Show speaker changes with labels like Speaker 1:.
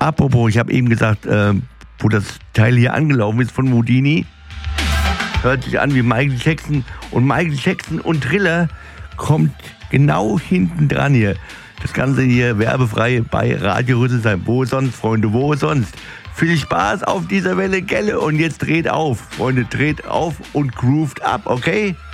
Speaker 1: Apropos, ich habe eben gesagt, wo das Teil hier angelaufen ist von Houdini, hört sich an wie Michael Jackson. Und Michael Jackson und Thriller kommt genau hinten dran hier. Das Ganze hier werbefrei bei Radio Rüsselsheim. Wo sonst, Freunde, wo sonst? Viel Spaß auf dieser Welle, Gelle. Und jetzt dreht auf, Freunde, dreht auf und grooved ab, okay?